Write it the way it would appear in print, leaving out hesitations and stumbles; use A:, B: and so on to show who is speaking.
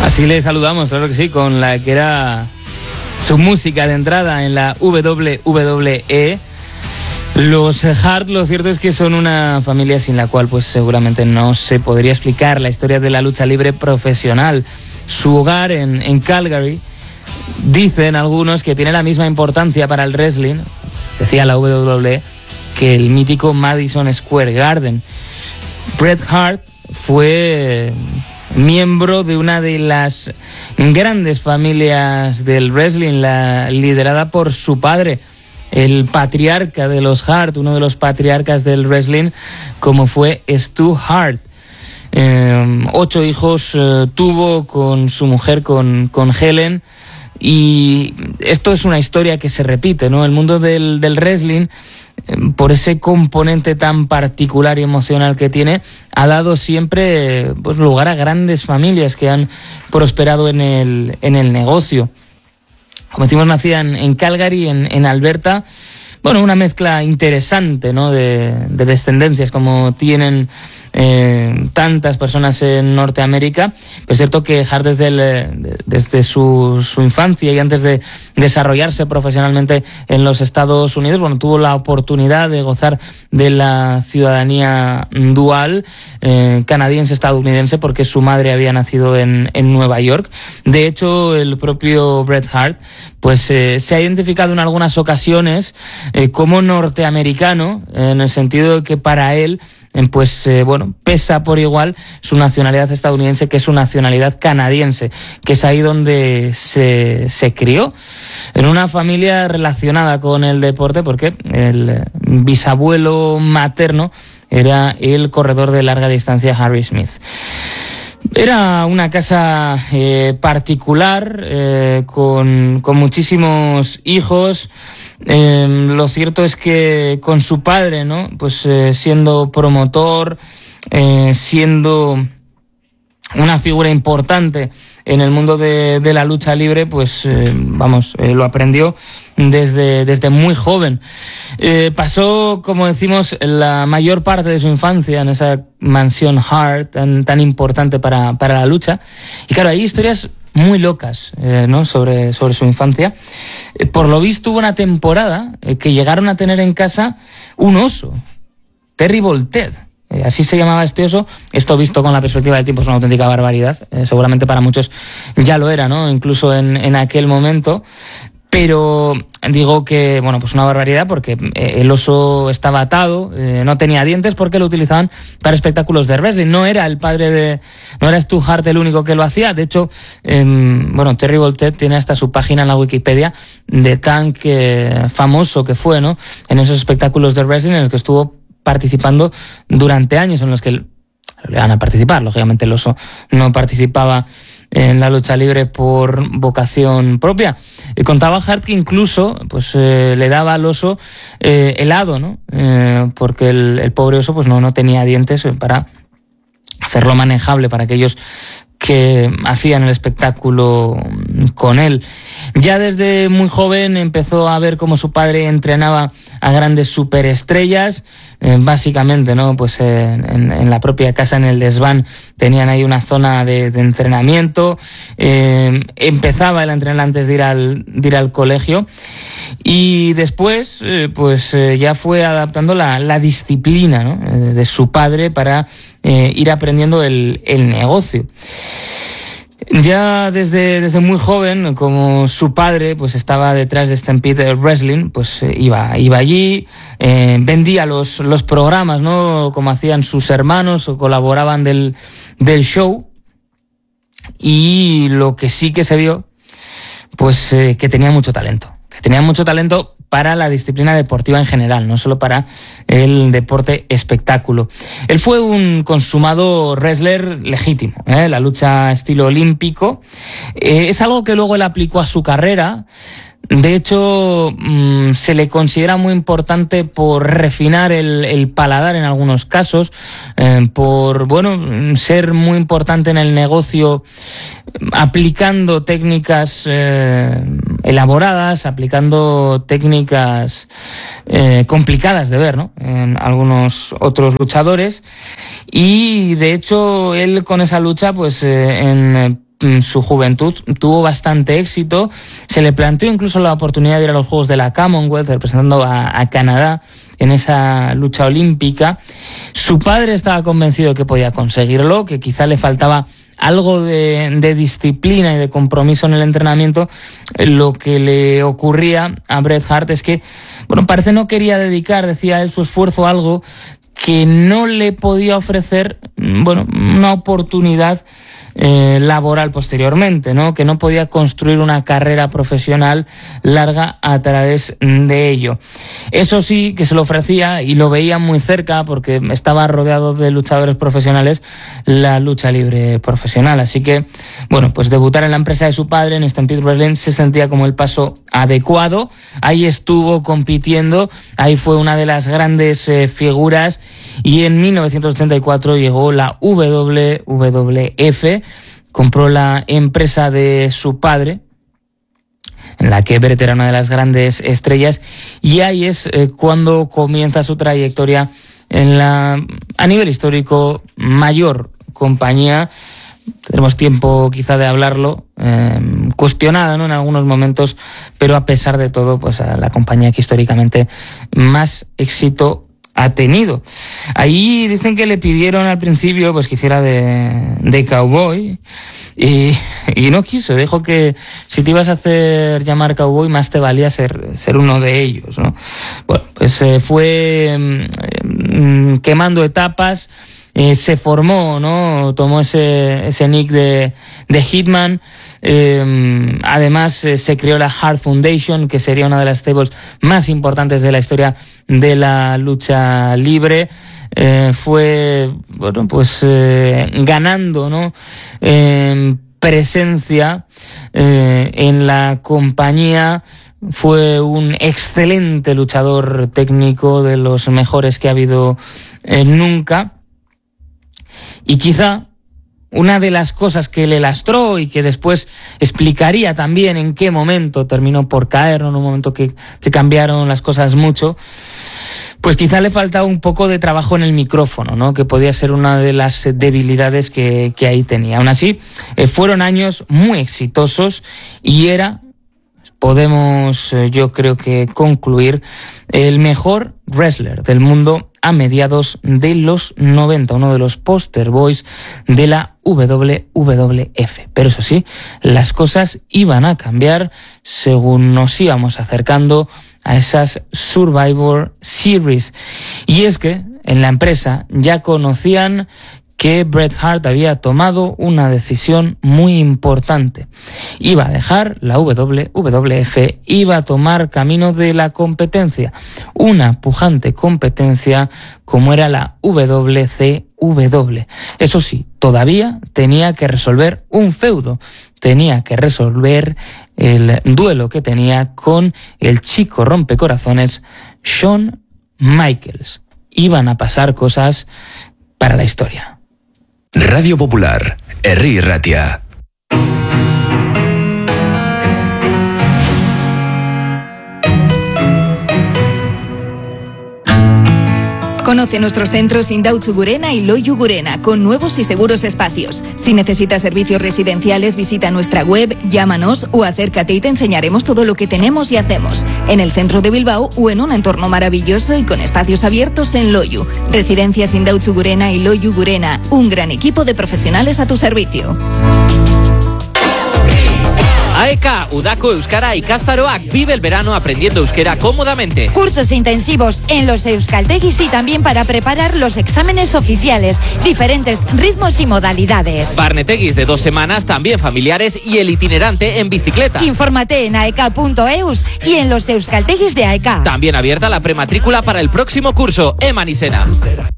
A: Así le saludamos, claro que sí, con la que era su música de entrada en la WWE. Los Hart, lo cierto es que son una familia sin la cual pues seguramente no se podría explicar la historia de la lucha libre profesional. Su hogar en Calgary, dicen algunos que tiene la misma importancia para el wrestling, decía la WWE, que el mítico Madison Square Garden. Bret Hart fue miembro de una de las grandes familias del wrestling, liderada por su padre, el patriarca de los Hart, uno de los patriarcas del wrestling, como fue Stu Hart. 8 hijos tuvo con su mujer, con Helen, y esto es una historia que se repite, ¿no? El mundo del wrestling, por ese componente tan particular y emocional que tiene, ha dado siempre pues lugar a grandes familias que han prosperado en el negocio. Como decimos, nacía en Calgary, en Alberta. Bueno, una mezcla interesante, ¿no?, de descendencias como tienen tantas personas en Norteamérica. Pero es cierto que Hart desde su infancia y antes de desarrollarse profesionalmente en los Estados Unidos, bueno, tuvo la oportunidad de gozar de la ciudadanía dual canadiense-estadounidense, porque su madre había nacido en Nueva York. De hecho, el propio Bret Hart pues se ha identificado en algunas ocasiones como norteamericano, en el sentido de que para él pesa por igual su nacionalidad estadounidense que su nacionalidad canadiense, que es ahí donde se crió, en una familia relacionada con el deporte, porque el bisabuelo materno era el corredor de larga distancia Harry Smith. Era una casa particular, con muchísimos hijos. Lo cierto es que con su padre, ¿no?, pues siendo promotor, siendo una figura importante en el mundo de la lucha libre, pues lo aprendió desde muy joven. Pasó, como decimos, la mayor parte de su infancia en esa mansión Hart tan importante para la lucha. Y claro, hay historias muy locas, ¿no?, sobre su infancia. Por lo visto hubo una temporada que llegaron a tener en casa un oso, Terrible Ted. Así se llamaba este oso. Esto, visto con la perspectiva del tiempo, es una auténtica barbaridad. Seguramente para muchos ya lo era, ¿no?, incluso en aquel momento. Pero digo que, bueno, pues una barbaridad, porque el oso estaba atado, no tenía dientes, porque lo utilizaban para espectáculos de wrestling. No era Stu Hart el único que lo hacía. De hecho, Terrible Ted tiene hasta su página en la Wikipedia de tan famoso que fue, ¿no?, en esos espectáculos de wrestling en los que estuvo participando durante años, en los que le van a participar. Lógicamente el oso no participaba en la lucha libre por vocación propia. Contaba Hart que incluso pues le daba al oso helado, ¿no?, porque el pobre oso pues no tenía dientes para hacerlo manejable para aquellos que hacían el espectáculo con él. Ya desde muy joven empezó a ver cómo su padre entrenaba a grandes superestrellas, básicamente, ¿no?, pues en la propia casa, en el desván, tenían ahí una zona de entrenamiento. Empezaba él a entrenar antes de ir al colegio, y después ya fue adaptando la disciplina, ¿no?, de su padre para ir aprendiendo el negocio. Ya desde muy joven, como su padre pues estaba detrás de Stampede Wrestling, pues iba allí, vendía los programas, ¿no?, como hacían sus hermanos, o colaboraban del show. Y lo que sí que se vio, pues que tenía mucho talento para la disciplina deportiva en general, no solo para el deporte espectáculo. Él fue un consumado wrestler legítimo, la lucha estilo olímpico. Es algo que luego él aplicó a su carrera. De hecho, se le considera muy importante por refinar el paladar en algunos casos, por ser muy importante en el negocio, aplicando técnicas elaboradas, aplicando técnicas complicadas de ver, ¿no?, en algunos otros luchadores. Y de hecho él, con esa lucha, pues en su juventud, tuvo bastante éxito. Se le planteó incluso la oportunidad de ir a los Juegos de la Commonwealth representando a Canadá en esa lucha olímpica. Su padre estaba convencido que podía conseguirlo, que quizá le faltaba algo de disciplina y de compromiso en el entrenamiento. Lo que le ocurría a Bret Hart es que, parece no quería dedicar, decía él, su esfuerzo a algo que no le podía ofrecer, una oportunidad laboral posteriormente, ¿no? Que no podía construir una carrera profesional larga a través de ello. Eso sí, que se lo ofrecía y lo veía muy cerca porque estaba rodeado de luchadores profesionales, la lucha libre profesional. Así que, pues debutar en la empresa de su padre, en Stampede Wrestling, se sentía como el paso adecuado. Ahí estuvo compitiendo, ahí fue una de las grandes figuras, y en 1984 llegó la WWF, compró la empresa de su padre, en la que Bret era una de las grandes estrellas, y ahí es cuando comienza su trayectoria en la, a nivel histórico, mayor compañía. Tenemos tiempo quizá de hablarlo, cuestionada, ¿no?, en algunos momentos, pero a pesar de todo, a la compañía que históricamente más éxito ha tenido. Ahí dicen que le pidieron al principio que hiciera de cowboy y no quiso. Dijo que si te ibas a hacer llamar cowboy, más te valía ser uno de ellos, ¿no? Fue quemando etapas, se formó, ¿no? Tomó ese nick de Hitman. Además se creó la Hart Foundation, que sería una de las stables más importantes de la historia de la lucha libre. Fue ganando, ¿no?, presencia en la compañía. Fue un excelente luchador técnico, de los mejores que ha habido nunca. Y quizá una de las cosas que le lastró y que después explicaría también en qué momento terminó por caer, ¿no?, en un momento que cambiaron las cosas mucho, quizá le faltaba un poco de trabajo en el micrófono, ¿no?, que podía ser una de las debilidades que ahí tenía. Aún así, fueron años muy exitosos y podemos, yo creo que concluir, el mejor wrestler del mundo a mediados de los 90, uno de los poster boys de la WWF. Pero eso sí, las cosas iban a cambiar según nos íbamos acercando a esas Survivor Series. Y es que en la empresa ya conocían que Bret Hart había tomado una decisión muy importante. Iba a dejar la WWF, iba a tomar camino de la competencia, una pujante competencia como era la WCW. Eso sí, todavía tenía que resolver un feudo, tenía que resolver el duelo que tenía con el chico rompecorazones Shawn Michaels. Iban a pasar cosas para la historia.
B: Radio Popular, Herri Ratia.
C: Conoce nuestros centros Indautxu Gurena y Loiu Gurena, con nuevos y seguros espacios. Si necesitas servicios residenciales, visita nuestra web, llámanos o acércate y te enseñaremos todo lo que tenemos y hacemos. En el centro de Bilbao o en un entorno maravilloso y con espacios abiertos en Loiu. Residencias Indautxu Gurena y Loiu Gurena, un gran equipo de profesionales a tu servicio.
D: AEK, Udako Euskara Ikastaroak, vive el verano aprendiendo euskera cómodamente.
E: Cursos intensivos en los euskaltegis y también para preparar los exámenes oficiales, diferentes ritmos y modalidades.
D: Barnetegis de 2 semanas, también familiares, y el itinerante en bicicleta.
E: Infórmate en aek.eus y en los euskaltegis de AEK.
D: También abierta la prematrícula para el próximo curso, Eman Isena.